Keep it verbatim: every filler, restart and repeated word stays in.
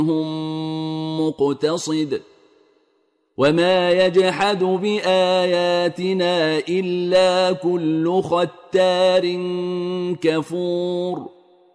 مقتصد وما يجحد بآياتنا إلا كل ختار كفور